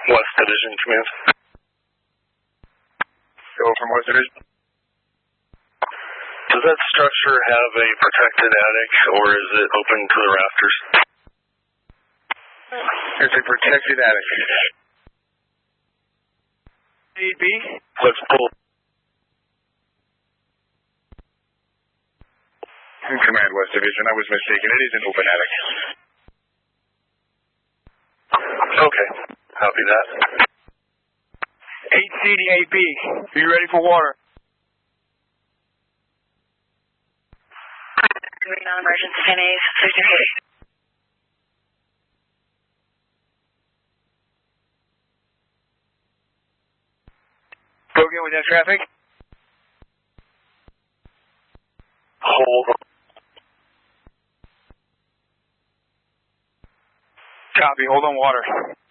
West Division, command. Go from West Division. Does that structure have a protected attic, or is it open to the rafters? It's a protected attic. 8B? Let's pull. Command West Division, I was mistaken. It is an open attic. Okay, copy that. 8C to 8B. Are you ready for water? Doing non-emergency 10As, 63. Go again with that traffic. Hold. Copy, hold on water.